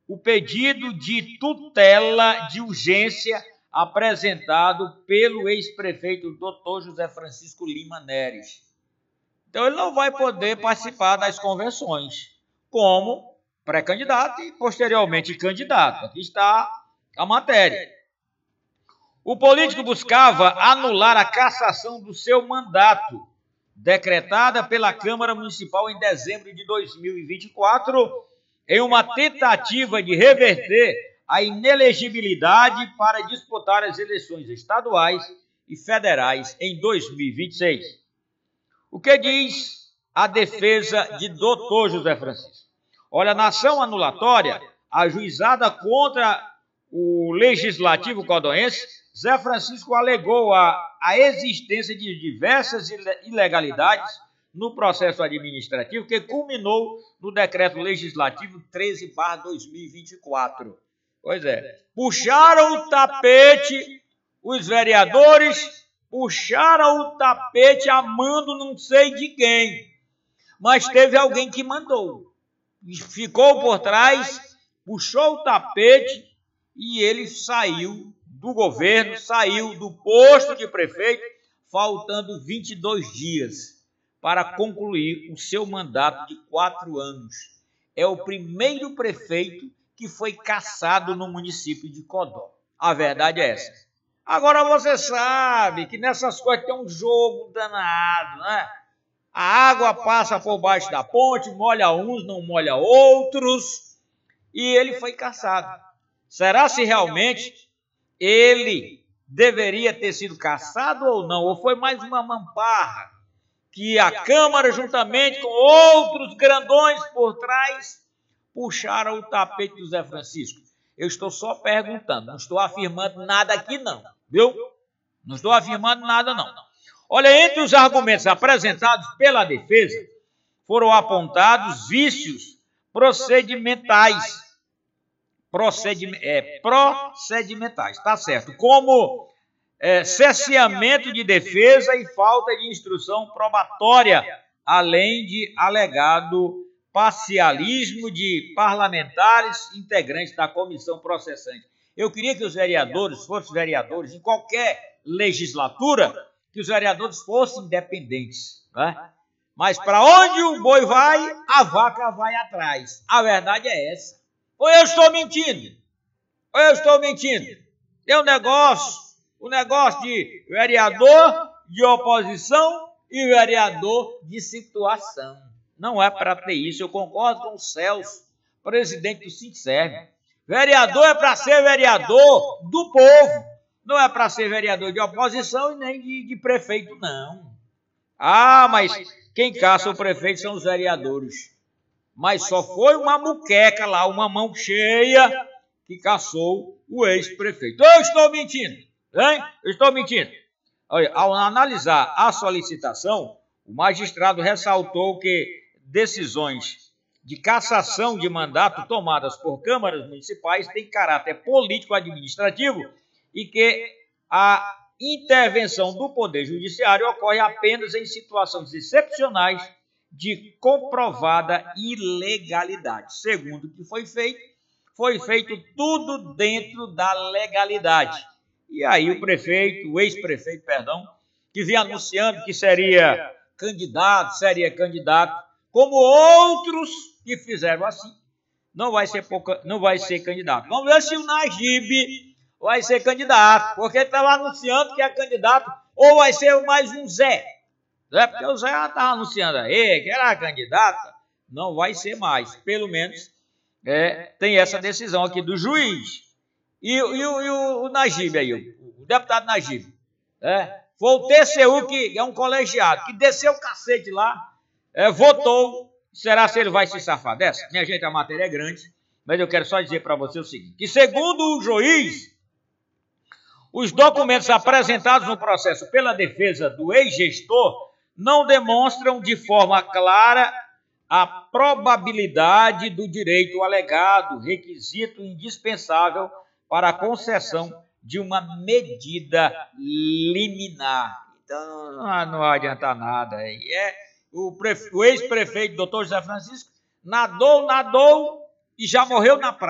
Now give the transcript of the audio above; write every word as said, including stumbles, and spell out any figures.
o pedido de tutela de urgência apresentado pelo ex-prefeito doutor José Francisco Lima Neres. Então, ele não vai poder participar das convenções como pré-candidato e, posteriormente, candidato. Aqui está a matéria. O político buscava anular a cassação do seu mandato, decretada pela Câmara Municipal em dezembro de dois mil e vinte e quatro, em uma tentativa de reverter a inelegibilidade para disputar as eleições estaduais e federais em dois mil e vinte e seis. O que diz a defesa de doutor José Francisco? Olha, na ação anulatória, ajuizada contra o Legislativo codonense, Zé Francisco alegou a, a existência de diversas ilegalidades no processo administrativo que culminou no Decreto Legislativo treze barra dois mil e vinte e quatro. Pois é, puxaram o tapete os vereadores, puxaram o tapete a mando não sei de quem, mas teve alguém que mandou. Ficou por trás, puxou o tapete e ele saiu do governo, saiu do posto de prefeito, faltando vinte e dois dias para concluir o seu mandato de quatro anos. É o primeiro prefeito que foi cassado no município de Codó. A verdade é essa. Agora você sabe que nessas coisas tem um jogo danado, né? A água passa por baixo da ponte, molha uns, não molha outros, e ele foi cassado. Será se realmente ele deveria ter sido cassado ou não? Ou foi mais uma mamparra que a Câmara, juntamente com outros grandões por trás, puxaram o tapete do Zé Francisco? Eu estou só perguntando, não estou afirmando nada aqui não, viu? Não estou afirmando nada não. Olha, entre os argumentos apresentados pela defesa, foram apontados vícios procedimentais, procedi é, procedimentais, tá certo, como é, cesseamento de defesa e falta de instrução probatória, além de alegado parcialismo de parlamentares integrantes da comissão processante. Eu queria que os vereadores fossem vereadores em qualquer legislatura, que os vereadores fossem independentes, né? Mas para onde o boi vai, a vaca vai atrás. A verdade é essa. Ou eu estou mentindo? Ou eu estou mentindo? Tem um negócio, um negócio de vereador de oposição e vereador de situação. Não é para ter isso. Eu concordo com o Celso, presidente do Sinserve. Vereador é para ser vereador do povo. Não é para ser vereador de oposição e nem de, de prefeito, não. Ah, mas quem caça o prefeito são os vereadores. Mas só foi uma muqueca lá, uma mão cheia, que caçou o ex-prefeito. Eu estou mentindo, hein? Eu estou mentindo. Olha, ao analisar a solicitação, o magistrado ressaltou que decisões de cassação de mandato tomadas por câmaras municipais têm caráter político-administrativo e que a intervenção do Poder Judiciário ocorre apenas em situações excepcionais de comprovada ilegalidade. Segundo o que foi feito, foi feito tudo dentro da legalidade. E aí o prefeito, o ex-prefeito, perdão, que vinha anunciando que seria candidato, seria candidato, como outros que fizeram assim, não vai ser, pouca, não vai ser candidato. Vamos ver se o Najib vai ser candidato, porque ele estava anunciando que é candidato, ou vai ser mais um Zé. Zé porque o Zé já estava anunciando aí que era candidato, não vai ser mais. Pelo menos é, tem essa decisão aqui do juiz. E, e, e o, o Najib aí, o, o deputado Najib, é, foi o T C U, que é um colegiado, que desceu o cacete lá, é, votou. Será se ele vai se safar dessa? Minha gente, a matéria é grande, mas eu quero só dizer para você o seguinte, que segundo o juiz, os documentos apresentados no processo pela defesa do ex-gestor não demonstram de forma clara a probabilidade do direito alegado, requisito indispensável para a concessão de uma medida liminar. Então, não adianta nada. É, o, o ex-prefeito, doutor José Francisco, nadou, nadou e já morreu na praia.